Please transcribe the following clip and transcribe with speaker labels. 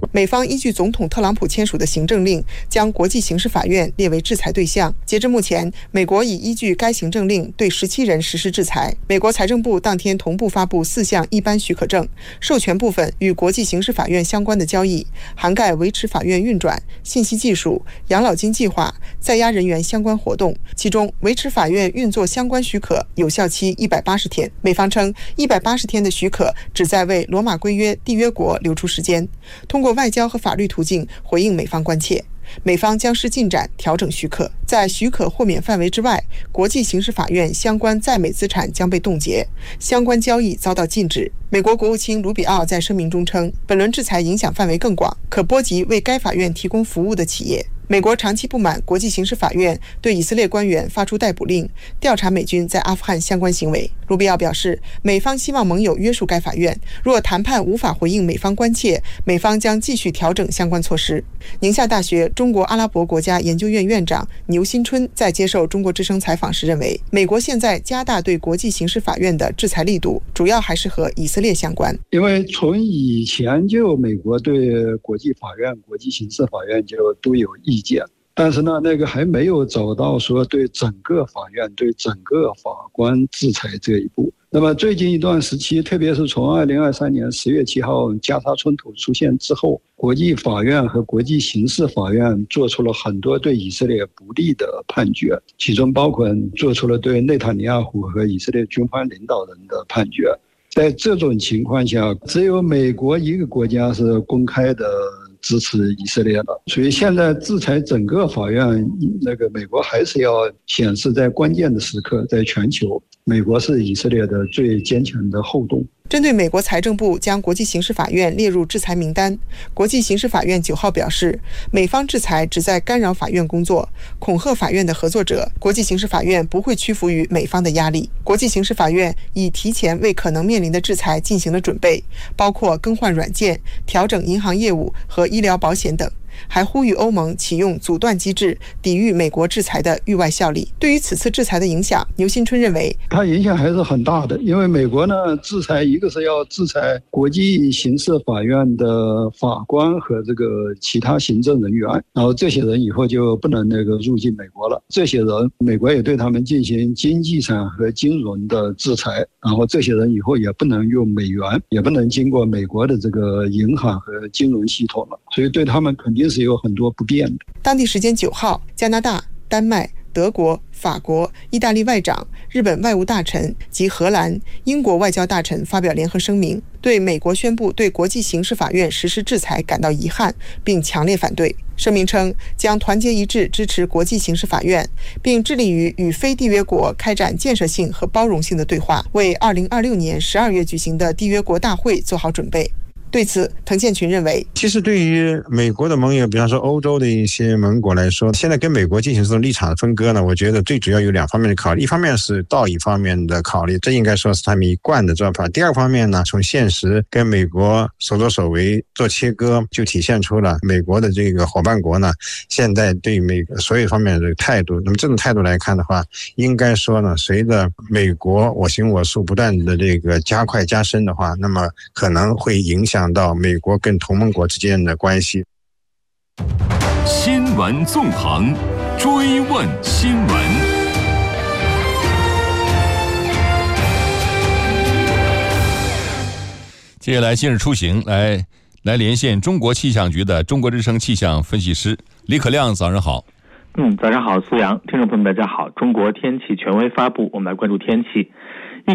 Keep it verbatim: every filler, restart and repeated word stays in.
Speaker 1: 美方依据总统特朗普签署的行政令，将国际刑事法院列为制裁对象。截至目前，美国已依据该行政令对十七人实施制裁。美国财政部当天同步发布四项一般许可证，授权部分与国际刑事法院相关的交易，涵盖维持法院运转、信息技术、养老金计划、在押人员相关活动。其中，维持法院运作相关许可有效期一百八十天。美方称，一百八十天的许可旨在为罗马规约缔约国留出时间，通过外交和法律途径回应美方关切。美方将视进展调整许可，在许可豁免范围之外，国际刑事法院相关在美资产将被冻结，相关交易遭到禁止。美国国务卿卢比奥在声明中称，本轮制裁影响范围更广，可波及为该法院提供服务的企业。美国长期不满国际刑事法院对以色列官员发出逮捕令，调查美军在阿富汗相关行为。卢比奥表示，美方希望盟友约束该法院，若谈判无法回应美方关切，美方将继续调整相关措施。宁夏大学中国阿拉伯国家研究院院长牛新春在接受中国之声采访时认为，美国现在加大对国际刑事法院的制裁力度，主要还是和以色列相关。
Speaker 2: 因为从以前就美国对国际法院、国际刑事法院就都有意见，但是呢，那个还没有走到说对整个法院、对整个法官制裁这一步。那么最近一段时期，特别是从二零二三年十月七号加沙冲突出现之后，国际法院和国际刑事法院做出了很多对以色列不利的判决，其中包括做出了对内塔尼亚胡和以色列军方领导人的判决。在这种情况下，只有美国一个国家是公开的支持以色列的，所以现在制裁整个法院，那个美国还是要显示在关键的时刻，在全球，美国是以色列的最坚强的后盾。
Speaker 1: 针对美国财政部将国际刑事法院列入制裁名单，国际刑事法院九号表示，美方制裁旨在干扰法院工作，恐吓法院的合作者，国际刑事法院不会屈服于美方的压力。国际刑事法院已提前为可能面临的制裁进行了准备，包括更换软件、调整银行业务和医疗保险等，还呼吁欧盟启用阻断机制，抵御美国制裁的域外效力。对于此次制裁的影响，牛新春认为，
Speaker 2: 它影响还是很大的。因为美国呢，制裁一个是要制裁国际刑事法院的法官和这个其他行政人员，然后这些人以后就不能那个入境美国了。这些人，美国也对他们进行经济上和金融的制裁，然后这些人以后也不能用美元，也不能经过美国的这个银行和金融系统了，所以对他们肯定是有很多不便的。
Speaker 1: 当地时间九号，加拿大、丹麦、德国、法国、意大利外长、日本外务大臣及荷兰、英国外交大臣发表联合声明，对美国宣布对国际刑事法院实施制裁感到遗憾，并强烈反对。声明称，将团结一致支持国际刑事法院，并致力于与非缔约国开展建设性和包容性的对话，为二零二六年十二月举行的缔约国大会做好准备。对此，滕建群认为，
Speaker 3: 其实对于美国的盟友，比方说欧洲的一些盟国来说，现在跟美国进行这种立场的分割呢，我觉得最主要有两方面的考虑。一方面是道义方面的考虑，这应该说是他们一贯的做法。第二方面呢，从现实跟美国所作所为做切割，就体现出了美国的这个伙伴国呢，现在对美国所有方面的态度。那么这种态度来看的话，应该说呢，随着美国我行我素不断的这个加快加深的话，那么可能会影响讲到美国跟同盟国之间的关系。
Speaker 4: 新闻纵横，追问新闻。接下来今日出行，来来连线中国气象局的中国之声气象分析师李可亮，早上好。
Speaker 5: 嗯，早上好，苏阳，听众朋友们大家好。中国天气权威发布，我们来关注天气。一